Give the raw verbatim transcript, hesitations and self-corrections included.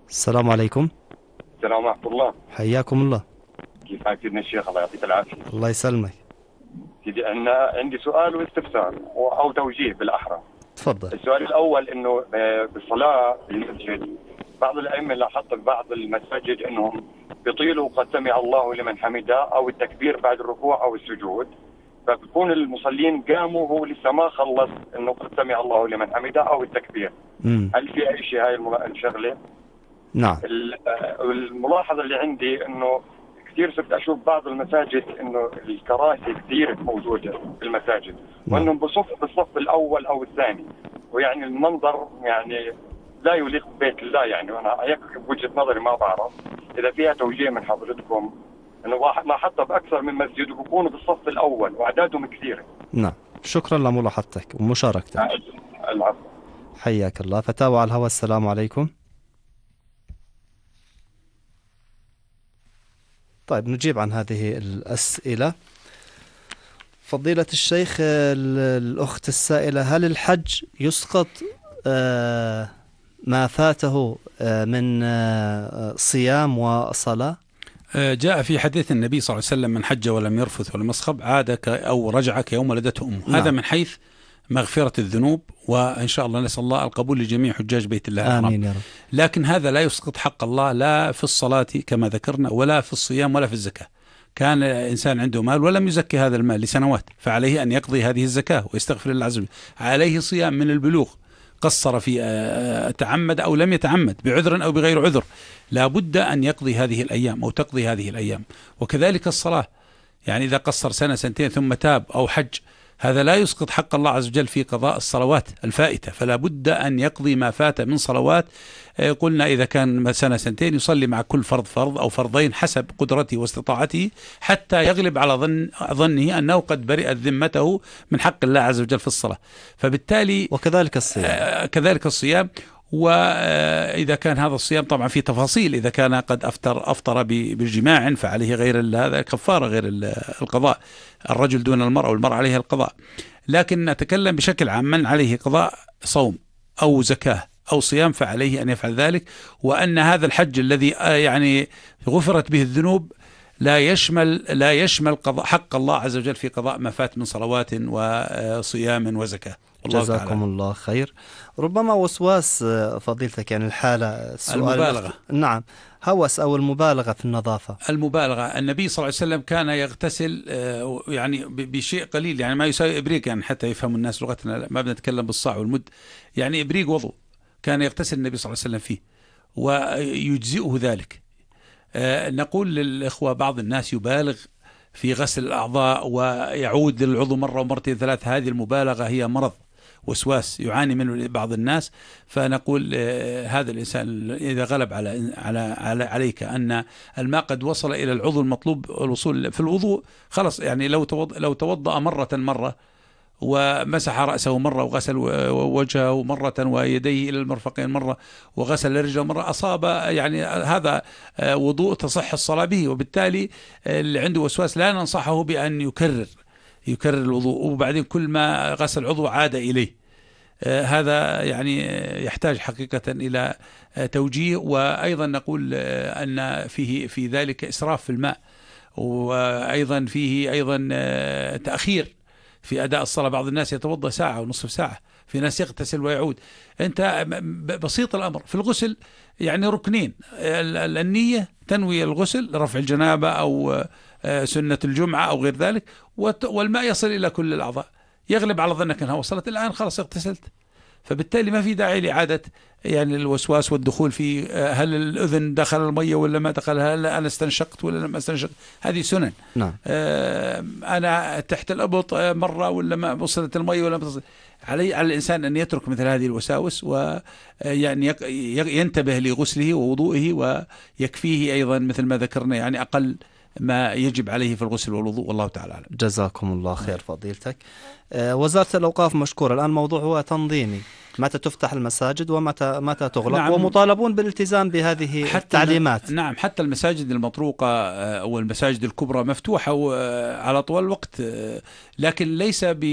السلام عليكم. السلام ورحمة الله. حياكم الله. كيف حالك سيدنا الشيخ؟ الله يعطيك العافية. الله يسلمك. سيدي أنا عندي سؤال واستفسار أو توجيه بالأحرى. تفضل. السؤال الأول إنه بالصلاة في المسجد بعض الأئمة لاحظت ببعض المساجد إنهم بيطيلوا قد سمع الله لمن حمده أو التكبير بعد الركوع أو السجود، فبكون المصلين قاموا وهو لسه ما خلص إنه قد سمع الله لمن حمده أو التكبير. مم. هل في أي شيء هاي الشغلة؟ نعم. الملاحظة اللي عندي إنه كثير صرت أشوف بعض المساجد إنه الكراسي كثير موجودة في المساجد، وإنهم بصف بالصف الأول أو الثاني، ويعني المنظر يعني لا يليق ببيت الله. يعني وأنا هيك بوجهة نظري ما بعرف إذا فيها توجيه من حضرتكم، إنه لاحظتها بأكثر من مسجد وبكونوا بالصف الأول وأعدادهم كثيرة. نعم، شكرا لملاحظتك ومشاركتك. العفو. حياك الله. فتاوى على الهواء. السلام عليكم. طيب نجيب عن هذه الأسئلة. فضيلة الشيخ، الأخت السائلة: هل الحج يسقط ما فاته من صيام وصلاة؟ جاء في حديث النبي صلى الله عليه وسلم: من حج ولم يرفث ولم يصخب عادك أو رجعك يوم ولدته أمه. نعم. هذا من حيث مغفرة الذنوب، وإن شاء الله نسأل الله القبول لجميع حجاج بيت الله الحرام. آمين يا رب. لكن هذا لا يسقط حق الله، لا في الصلاة كما ذكرنا، ولا في الصيام، ولا في الزكاة. كان إنسان عنده مال ولم يزكي هذا المال لسنوات، فعليه أن يقضي هذه الزكاة ويستغفر الله عز وجل. عليه صيام من البلوغ، قصر في تعمد أو لم يتعمد، بعذر أو بغير عذر، لا بد أن يقضي هذه الأيام أو تقضي هذه الأيام. وكذلك الصلاة، يعني إذا قصر سنة سنتين ثم تاب أو حج، هذا لا يسقط حق الله عز وجل في قضاء الصلوات الفائتة، فلا بد أن يقضي ما فات من صلوات. قلنا إذا كان سنة سنتين يصلي مع كل فرض فرض أو فرضين حسب قدرته واستطاعته، حتى يغلب على ظن ظنه أنه قد برئت ذمته من حق الله عز وجل في الصلاة. فبالتالي وكذلك الصيام. كذلك الصيام. وإذا كان هذا الصيام طبعا في تفاصيل، إذا كان قد أفطر أفطر بالجماع فعليه غير هذا كفارة غير القضاء، الرجل دون المرأة والمرأة عليها القضاء. لكن نتكلم بشكل عام: من عليه قضاء صوم أو زكاة أو صيام فعليه أن يفعل ذلك، وأن هذا الحج الذي يعني غفرت به الذنوب لا يشمل لا يشمل قضاء حق الله عز وجل في قضاء ما فات من صلوات وصيام وزكاة. جزاكم تعالى الله خير. ربما وسواس فضيلتك، يعني الحالة السؤال المبالغة. نعم، هوس أو المبالغة في النظافة. المبالغة. النبي صلى الله عليه وسلم كان يغتسل يعني بشيء قليل، يعني ما يساوي إبريق، يعني حتى يفهم الناس لغتنا، ما بنتكلم بالصاع والمد، يعني إبريق وضوء كان يغتسل النبي صلى الله عليه وسلم فيه ويجزئه ذلك. نقول للإخوة: بعض الناس يبالغ في غسل الأعضاء ويعود للعضو مرة ومرتين ثلاث، هذه المبالغة هي مرض وسواس يعاني منه بعض الناس. فنقول هذا الإنسان إذا غلب على على على عليك أن الماء قد وصل إلى العضو المطلوب الوصول في الوضوء، خلص، يعني لو توضأ لو توضأ مرة مرة ومسح رأسه مرة وغسل وجهه مرة ويديه إلى المرفقين مرة وغسل رجله مرة، أصاب يعني هذا وضوء تصح الصلاة به. وبالتالي اللي عنده وسواس لا ننصحه بأن يكرر يكرر الوضوء وبعدين كل ما غسل عضو عاد إليه. آه هذا يعني يحتاج حقيقة إلى آه توجيه. وأيضا نقول آه أن فيه في ذلك إسراف في الماء، وأيضا فيه أيضا آه تأخير في أداء الصلاة. بعض الناس يتوضأ ساعة ونصف ساعة، في ناس يغتسل ويعود. أنت بسيط الأمر في الغسل، يعني ركنين: النية، تنوي الغسل رفع الجنابة أو سنة الجمعة أو غير ذلك، والماء يصل إلى كل الأعضاء. يغلب على ظنك أنها وصلت الآن، خلاص اغتسلت. فبالتالي ما في داعي لإعادة يعني الوسواس والدخول في هل الأذن دخل المية ولا ما دخل، هل أنا استنشقت ولا لم استنشق، هذه سنن. نعم. آه أنا تحت الأبط مرة ولا ما وصلت المية ولا ما. علي على الإنسان أن يترك مثل هذه الوساوس، ويعني ينتبه لغسله ووضوئه، ويكفيه أيضا مثل ما ذكرنا يعني أقل ما يجب عليه في الغسل والوضوء، والله تعالى أعلم. جزاكم الله خير فضيلتك. آه وزارة الأوقاف مشكورة. الآن الموضوع هو تنظيمي، متى تفتح المساجد ومتى متى تغلق. نعم. ومطالبون بالالتزام بهذه التعليمات. نعم، حتى المساجد المطروقة أو المساجد الكبرى مفتوحة على طول الوقت، لكن ليس ب